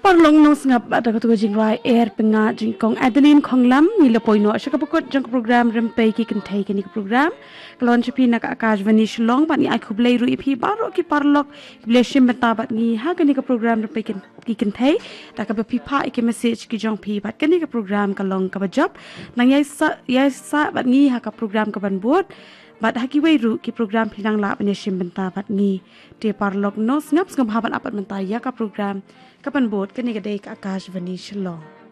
Parlong nong sengap ada ketua jingrai air penga jingkong Adeline Khonglam ni lepoi no asya kapukot jang program rempai ki kentai kini program kelon cepi nak Akashvani Shillong bat ni aku blai ru ipi baru ki parlok bleshim betabat ni ha kini ke program rempai ki kentai tak ka pipa ki message ki jong pi bat kini ke program kalong ka bajab nang yai sa bat ni ha ka program ka ban buat bat haki weiru ki program pinang la beneshim bentabat ni te parlok no sengap habat apat mentaya ka program kapan bot kini kedai Akashvani Shillong.